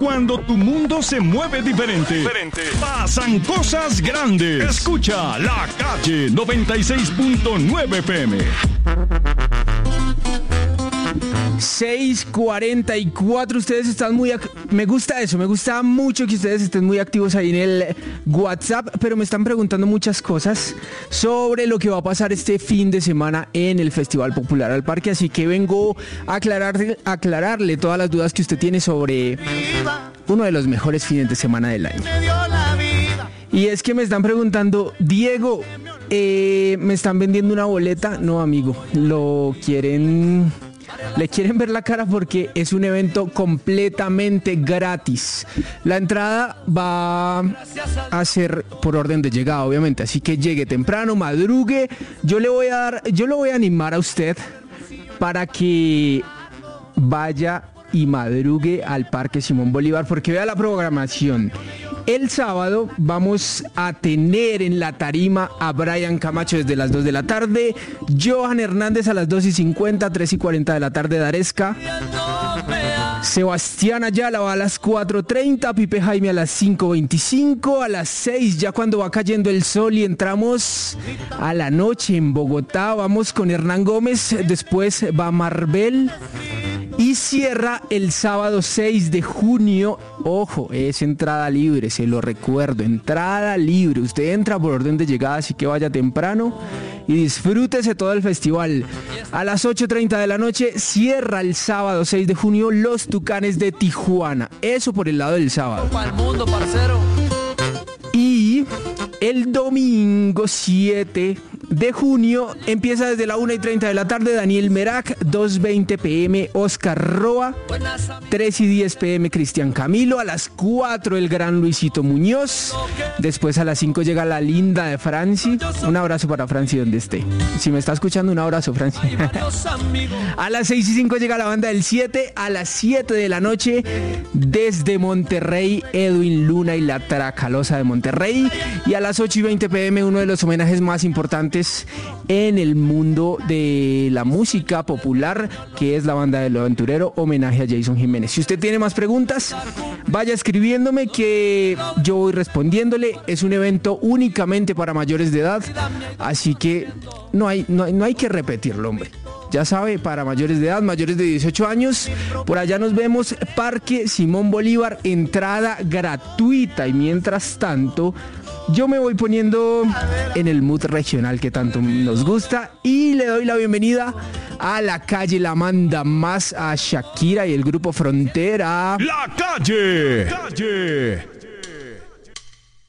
Cuando tu mundo se mueve diferente, pasan cosas grandes. Escucha La Calle 96.9 FM. 6:44, ustedes están me gusta eso, me gusta mucho que ustedes estén muy activos ahí en el WhatsApp, pero me están preguntando muchas cosas sobre lo que va a pasar este fin de semana en el Festival Popular al Parque, así que vengo a aclararle todas las dudas que usted tiene sobre uno de los mejores fines de semana del año. Y es que me están preguntando, Diego, ¿me están vendiendo una boleta? No, amigo, le quieren ver la cara porque es un evento completamente gratis. La entrada va a ser por orden de llegada, obviamente, así que llegue temprano, madrugue. Yo lo voy a animar a usted para que vaya y madrugue al Parque Simón Bolívar, porque vea la programación. El sábado vamos a tener en la tarima a Brian Camacho desde las 2 de la tarde, Johan Hernández a las 2:50, 3:40 de la tarde Daresca, Sebastián Ayala va a las 4:30, Pipe Jaime a las 5:25, a las 6 ya cuando va cayendo el sol y entramos a la noche en Bogotá, vamos con Hernán Gómez, después va Marvel. Y cierra el sábado 6 de junio, ojo, es entrada libre, se lo recuerdo, entrada libre. Usted entra por orden de llegada, así que vaya temprano y disfrútese todo el festival. A las 8:30 de la noche cierra el sábado 6 de junio Los Tucanes de Tijuana. Eso por el lado del sábado. Y el domingo 7 de junio empieza desde la 1:30 de la tarde Daniel Merak, 2:20 p.m. Oscar Roa, 3:10 p.m. Cristian Camilo, a las 4 el gran Luisito Muñoz, después a las 5 llega la linda de Franci, un abrazo para Franci donde esté, si me está escuchando un abrazo Franci. A las 6:05 llega la banda del 7, a las 7 de la noche desde Monterrey Edwin Luna y la Tracalosa de Monterrey, y a las 8:20 p.m. uno de los homenajes más importantes en el mundo de la música popular, que es la banda del Aventurero, homenaje a Jason Jiménez. Si usted tiene más preguntas, vaya escribiéndome que yo voy respondiéndole. Es un evento únicamente para mayores de edad, así que no hay que repetirlo, hombre. Ya sabe, para mayores de edad, mayores de 18 años, por allá nos vemos, Parque Simón Bolívar, entrada gratuita. Y mientras tanto, yo me voy poniendo en el mood regional que tanto nos gusta y le doy la bienvenida a La Calle la manda más, a Shakira y el grupo Frontera. La Calle.